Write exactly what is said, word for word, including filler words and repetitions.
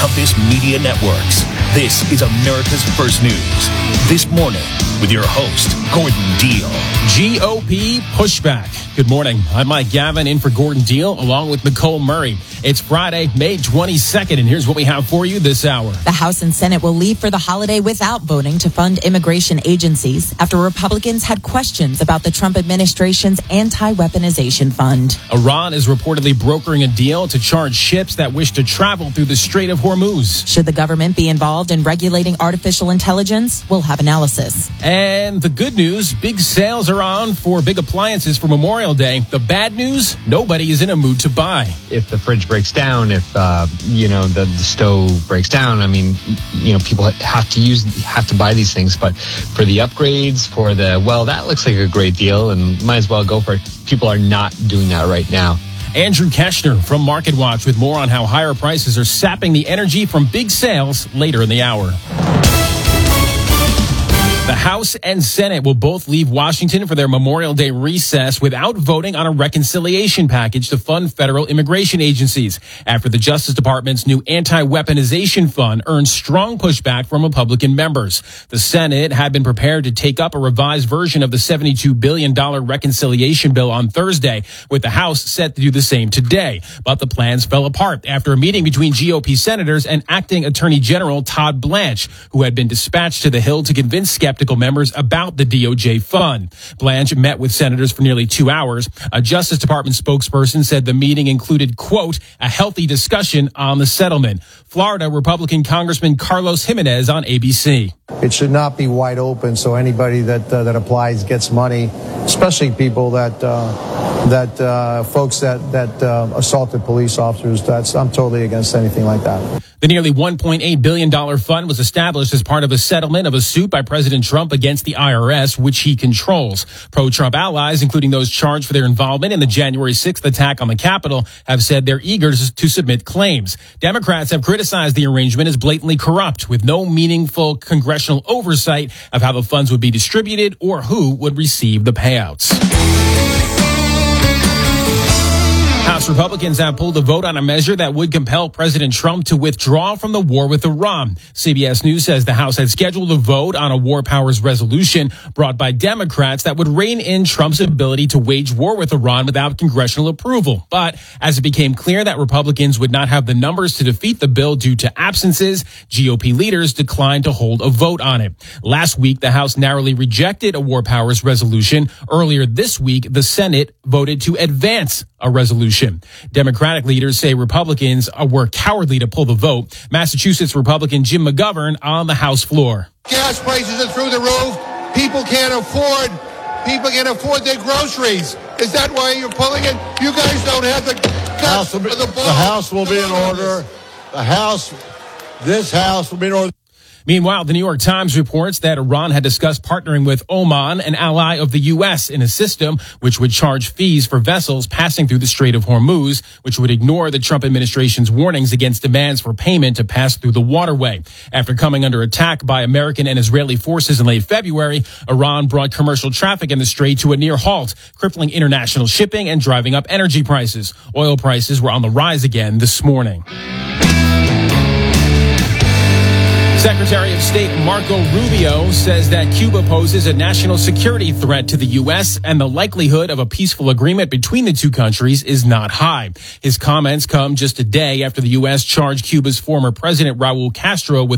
Compass Media Networks. This is America's First News. This morning with your host, Gordon Deal. G O P pushback. Good morning. I'm Mike Gavin in for Gordon Deal along with Nicole Murray. It's Friday, May twenty-second, and here's what we have for you this hour. The House and Senate will leave for the holiday without voting to fund immigration agencies after Republicans had questions about the Trump administration's anti-weaponization fund. Iran is reportedly brokering a deal to charge ships that wish to travel through the Strait of Hormuz. Should the government be involved in regulating artificial intelligence? We'll have analysis. And the good news, big sales are on for big appliances for Memorial Day. The bad news, nobody is in a mood to buy. If the fridge breaks down, if, uh, you know, the, the stove breaks down, I mean, you know, people have to use, have to buy these things. But for the upgrades, for the, well, that looks like a great deal and might as well go for it. People are not doing that right now. Andrew Keshner from Market Watch with more on how higher prices are sapping the energy from big sales later in the hour. The House and Senate will both leave Washington for their Memorial Day recess without voting on a reconciliation package to fund federal immigration agencies after the Justice Department's new anti-weaponization fund earned strong pushback from Republican members. The Senate had been prepared to take up a revised version of the seventy-two billion dollars reconciliation bill on Thursday, with the House set to do the same today. But the plans fell apart after a meeting between G O P senators and acting Attorney General Todd Blanche, who had been dispatched to the Hill to convince skeptics members about the D O J fund. Blanche met with senators for nearly two hours. A Justice Department spokesperson said the meeting included, quote, a healthy discussion on the settlement. Florida Republican Congressman Carlos Jimenez on A B C. It should not be wide open so anybody that uh, that applies gets money, especially people that uh, that uh, folks that that uh, assaulted police officers. That's I'm totally against anything like that. The nearly one point eight billion dollars fund was established as part of a settlement of a suit by President Trump against the I R S, which he controls. Pro-Trump allies, including those charged for their involvement in the January sixth attack on the Capitol, have said they're eager to submit claims. Democrats have criticized the arrangement as blatantly corrupt, with no meaningful congressional oversight of how the funds would be distributed or who would receive the payouts. House Republicans have pulled a vote on a measure that would compel President Trump to withdraw from the war with Iran. C B S News says the House had scheduled a vote on a war powers resolution brought by Democrats that would rein in Trump's ability to wage war with Iran without congressional approval. But as it became clear that Republicans would not have the numbers to defeat the bill due to absences, G O P leaders declined to hold a vote on it. Last week, the House narrowly rejected a war powers resolution. Earlier this week, the Senate voted to advance a resolution. Democratic leaders say Republicans were cowardly to pull the vote. Massachusetts Republican Jim McGovern on the House floor. Gas prices are through the roof. People can't afford, people can't afford their groceries. Is that why you're pulling it? You guys don't have the guts of the ball. The House will be in order. The House, this House will be in order. Meanwhile, the New York Times reports that Iran had discussed partnering with Oman, an ally of the U S, in a system which would charge fees for vessels passing through the Strait of Hormuz, which would ignore the Trump administration's warnings against demands for payment to pass through the waterway. After coming under attack by American and Israeli forces in late February, Iran brought commercial traffic in the strait to a near halt, crippling international shipping and driving up energy prices. Oil prices were on the rise again this morning. Secretary of State Marco Rubio says that Cuba poses a national security threat to the U S and the likelihood of a peaceful agreement between the two countries is not high. His comments come just a day after the U S charged Cuba's former president Raul Castro with